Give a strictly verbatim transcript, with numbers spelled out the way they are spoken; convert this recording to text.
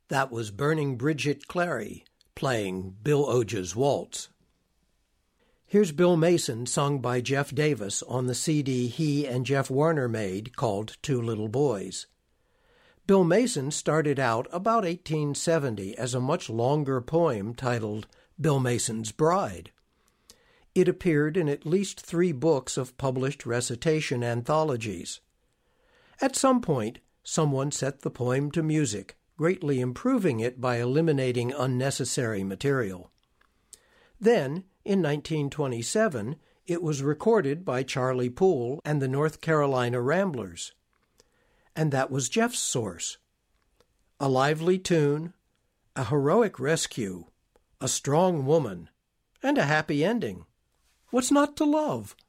That was Burning Bridget Clary playing Bill Oge's Waltz. Here's Bill Mason sung by Jeff Davis on the C D he and Jeff Warner made called Two Little Boys. Bill Mason started out about eighteen seventy as a much longer poem titled Bill Mason's Bride. It appeared in at least three books of published recitation anthologies. At some point, someone set the poem to music, greatly improving it by eliminating unnecessary material. Then, in nineteen twenty-seven, it was recorded by Charlie Poole and the North Carolina Ramblers. And that was Jeff's source. A lively tune, a heroic rescue, a strong woman, and a happy ending. What's not to love?